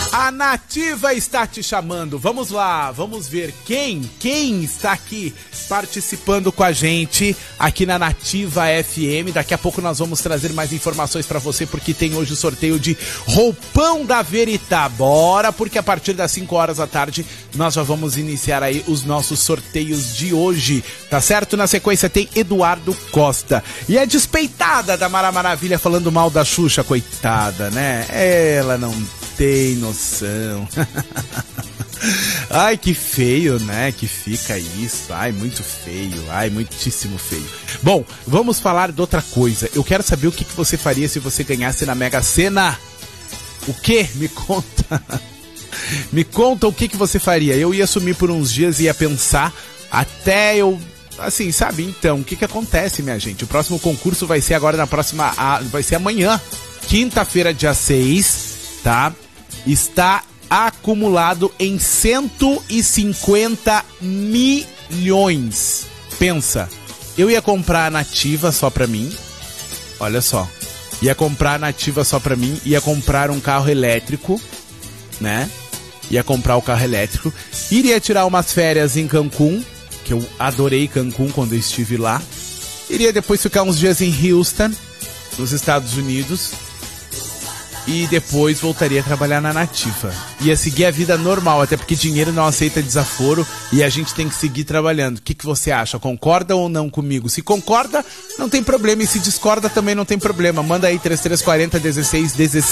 A Nativa está te chamando. Vamos lá, vamos ver quem está aqui participando com a gente aqui na Nativa FM. Daqui a pouco nós vamos trazer mais informações para você, porque tem hoje o sorteio de roupão da Veritá. Bora, porque a partir das 5 horas da tarde nós já vamos iniciar aí os nossos sorteios de hoje, tá certo? Na sequência tem Eduardo Costa. E a despeitada da Mara Maravilha falando mal da Xuxa, coitada, né? Ela não tem noção. Ai, que feio, né? Que fica isso. Ai, muito feio. Ai, muitíssimo feio. Bom, vamos falar de outra coisa. Eu quero saber o que você faria se você ganhasse na Mega Sena. O quê? Me conta. Me conta o que você faria. Eu ia sumir por uns dias e ia pensar até eu... Assim, sabe? Então, o que acontece, minha gente? O próximo concurso vai ser agora vai ser amanhã. Quinta-feira, dia 6, tá? Está acumulado em 150 milhões. Pensa, eu ia comprar a Nativa só pra mim. Olha só. Ia comprar a Nativa só pra mim. Ia comprar um carro elétrico, né? Ia comprar o carro elétrico. Iria tirar umas férias em Cancún, que eu adorei Cancún quando eu estive lá. Iria depois ficar uns dias em Houston, nos Estados Unidos. E depois voltaria a trabalhar na Nativa. Ia seguir a vida normal, até porque dinheiro não aceita desaforo e a gente tem que seguir trabalhando. O que você acha? Concorda ou não comigo? Se concorda, não tem problema. E se discorda, também não tem problema. Manda aí 3340 1616.